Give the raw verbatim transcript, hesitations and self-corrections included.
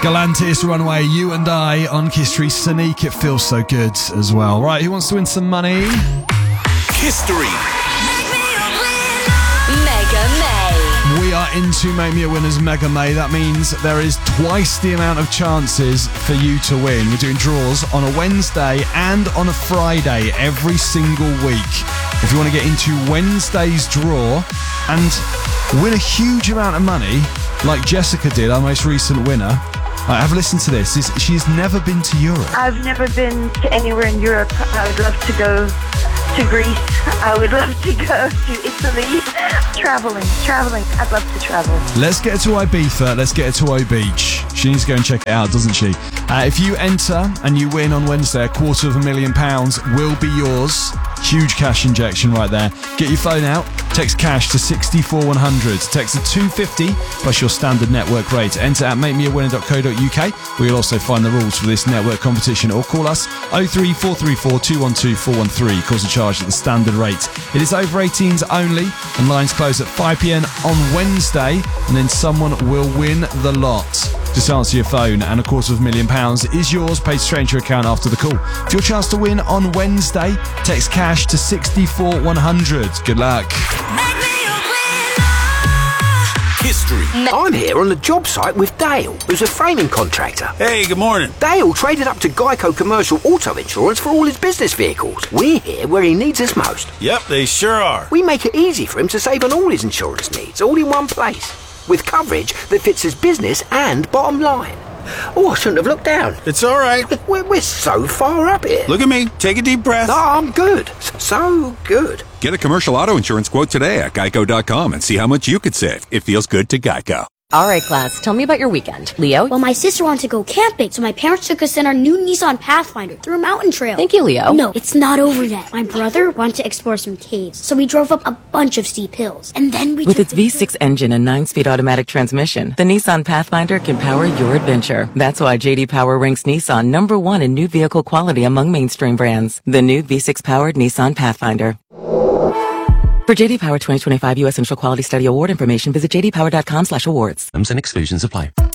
Galantis, Runaway, You and I on History. Sonique, It Feels So Good as well. Right, who wants to win some money? History. Mega May. We are into Make Me a Winner's Mega May. That means there is twice the amount of chances for you to win. We're doing draws on a Wednesday and on a Friday every single week. If you want to get into Wednesday's draw and win a huge amount of money, like Jessica did, our most recent winner. Right, have listened to this. She's never been to Europe. I've never been to anywhere in Europe. I would love to go to Greece. I would love to go to Italy. Traveling, traveling. I'd love to travel. Let's get her to Ibiza. Let's get her to O Beach. She needs to go and check it out, doesn't she? Uh, if you enter and you win on Wednesday, a quarter of a million pounds will be yours. Huge cash injection right there. Get your phone out. Text cash to six four one hundred. Text to two fifty plus your standard network rate. Enter at make me a winner dot co dot U K. We'll also find the rules for this network competition, or call us oh three four three four two one two four one three. Calls are charged at the standard rate. It is over eighteens only, and lines close at five p m on Wednesday, and then someone will win the lot. Just answer your phone, and a quarter of a million pounds is yours, paid straight into your account after the call. For your chance to win on Wednesday, text cash to six four one hundred. Good luck. History. I'm here on the job site with Dale, who's a framing contractor. Hey, good morning. Dale traded up to Geico Commercial Auto Insurance for all his business vehicles. We're here where he needs us most. Yep, they sure are. We make it easy for him to save on all his insurance needs, all in one place, with coverage that fits his business and bottom line. Oh, I shouldn't have looked down. It's all right. We're, we're so far up here. Look at me. Take a deep breath. Oh, I'm good. So good. Get a commercial auto insurance quote today at geico dot com and see how much you could save. It feels good to Geico. All right, class, tell me about your weekend. Leo? Well, my sister wanted to go camping, so my parents took us in our new Nissan Pathfinder through a mountain trail. Thank you, Leo. No, it's not over yet. My brother wanted to explore some caves, so we drove up a bunch of steep hills. And then we With took its the V six engine and nine speed automatic transmission, the Nissan Pathfinder can power your adventure. That's why J D Power ranks Nissan number one in new vehicle quality among mainstream brands. The new V six powered Nissan Pathfinder. For J D Power twenty twenty-five U S Central Quality Study Award information, visit j d power dot com slash awards. Terms and exclusions apply.